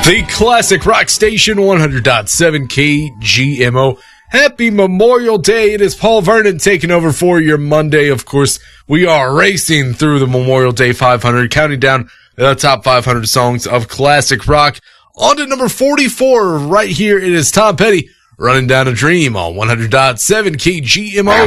The classic rock station 100.7 KGMO. Happy Memorial Day. It is Paul Vernon taking over for your Monday. Of course, we are racing through the Memorial Day 500, counting down the top 500 songs of classic rock. On to number 44 right here. It is Tom Petty, Running Down a Dream on 100.7 KGMO.